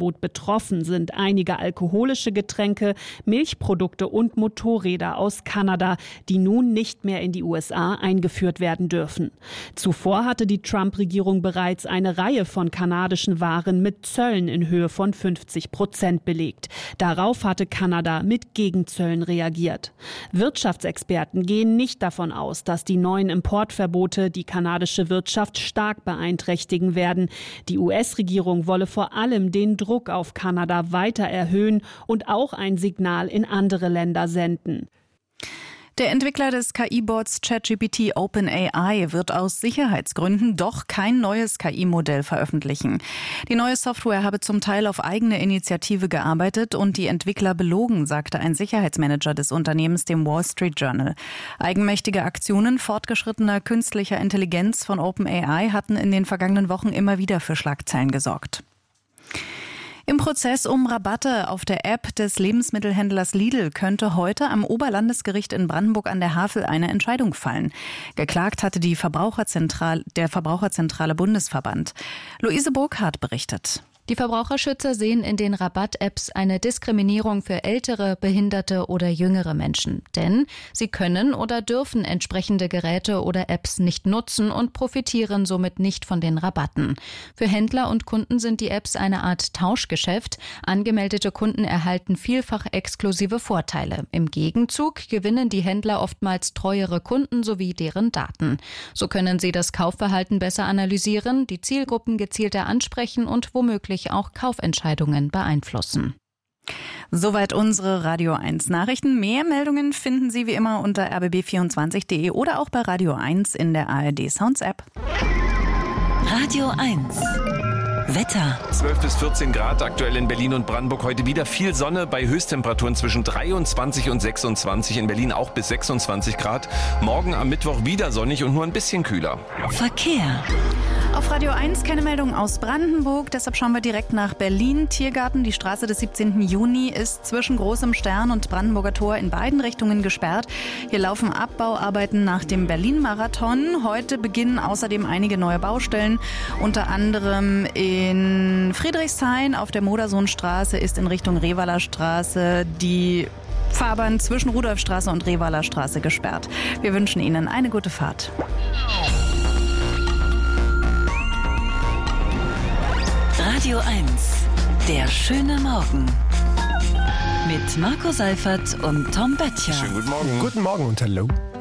Importverbot betroffen sind einige alkoholische Getränke, Milchprodukte und Motorräder aus Kanada, die nun nicht mehr in die USA eingeführt werden dürfen. Zuvor hatte die Trump-Regierung bereits eine Reihe von kanadischen Waren mit Zöllen in Höhe von 50% belegt. Darauf hatte Kanada mit Gegenzöllen reagiert. Wirtschaftsexperten gehen nicht davon aus, dass die neuen Importverbote die kanadische Wirtschaft stark beeinträchtigen werden. Die US-Regierung wolle vor allem den Druck auf Kanada weiter erhöhen und auch ein Signal in andere Länder senden. Der Entwickler des KI-Bots ChatGPT OpenAI wird aus Sicherheitsgründen doch kein neues KI-Modell veröffentlichen. Die neue Software habe zum Teil auf eigene Initiative gearbeitet und die Entwickler belogen, sagte ein Sicherheitsmanager des Unternehmens dem Wall Street Journal. Eigenmächtige Aktionen fortgeschrittener künstlicher Intelligenz von OpenAI hatten in den vergangenen Wochen immer wieder für Schlagzeilen gesorgt. Im Prozess um Rabatte auf der App des Lebensmittelhändlers Lidl könnte heute am Oberlandesgericht in Brandenburg an der Havel eine Entscheidung fallen. Geklagt hatte der Verbraucherzentrale Bundesverband. Luise Burkhardt berichtet. Die Verbraucherschützer sehen in den Rabatt-Apps eine Diskriminierung für ältere, behinderte oder jüngere Menschen. Denn sie können oder dürfen entsprechende Geräte oder Apps nicht nutzen und profitieren somit nicht von den Rabatten. Für Händler und Kunden sind die Apps eine Art Tauschgeschäft. Angemeldete Kunden erhalten vielfach exklusive Vorteile. Im Gegenzug gewinnen die Händler oftmals treuere Kunden sowie deren Daten. So können sie das Kaufverhalten besser analysieren, die Zielgruppen gezielter ansprechen und womöglich auch Kaufentscheidungen beeinflussen. Soweit unsere Radio 1 Nachrichten. Mehr Meldungen finden Sie wie immer unter rbb24.de oder auch bei Radio 1 in der ARD Sounds App. Radio 1 Wetter. 12 bis 14 Grad aktuell in Berlin und Brandenburg. Heute wieder viel Sonne bei Höchsttemperaturen zwischen 23 und 26. In Berlin auch bis 26 Grad. Morgen am Mittwoch wieder sonnig und nur ein bisschen kühler. Verkehr. Auf Radio 1 keine Meldung aus Brandenburg, deshalb schauen wir direkt nach Berlin. Tiergarten, die Straße des 17. Juni ist zwischen Großem Stern und Brandenburger Tor in beiden Richtungen gesperrt. Hier laufen Abbauarbeiten nach dem Berlin-Marathon. Heute beginnen außerdem einige neue Baustellen, unter anderem in Friedrichshain auf der Modersohnstraße ist in Richtung Revaler Straße die Fahrbahn zwischen Rudolfstraße und Revaler Straße gesperrt. Wir wünschen Ihnen eine gute Fahrt. Radio 1, der schöne Morgen. Mit Marco Seifert und Tom Böttcher. Schönen guten Morgen. Guten Morgen und hallo.